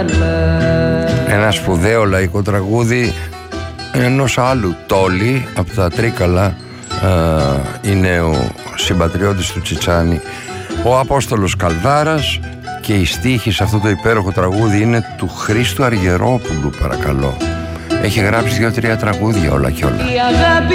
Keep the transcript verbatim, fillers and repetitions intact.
Ένα σπουδαίο λαϊκό τραγούδι ενός άλλου Τόλι από τα Τρίκαλα. ε, Είναι ο συμπατριώτης του Τσιτσάνη, ο Απόστολος Καλδάρας, και η στίχη σε αυτό το υπέροχο τραγούδι είναι του Χρήστου Αργερόπουλου, παρακαλώ. Έχει γράψει δύο-τρία τραγούδια όλα και όλα.